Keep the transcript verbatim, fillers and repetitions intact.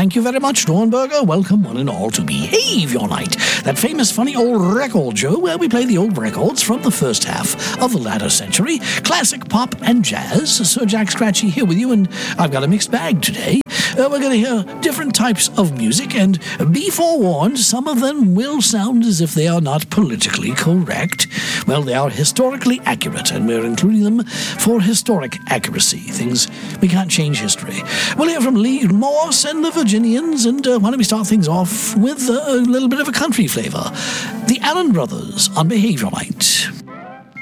thank you very much, Dornberger. Welcome one and all to Behavior Night, that famous funny old record show where we play the old records from the first half of the latter century, classic pop and jazz. Sir Jack Scratchy here with you, and I've got a mixed bag today. Uh, we're going to hear different types of music, and be forewarned, some of them will sound as if they are not politically correct. Well, they are historically accurate, and we're including them for historic accuracy, things we can't change history. We'll hear from Lee Morse and the Virginians, and uh, why don't we start things off with uh, a little bit of a country flavor. The Allen Brothers on Behavior Night.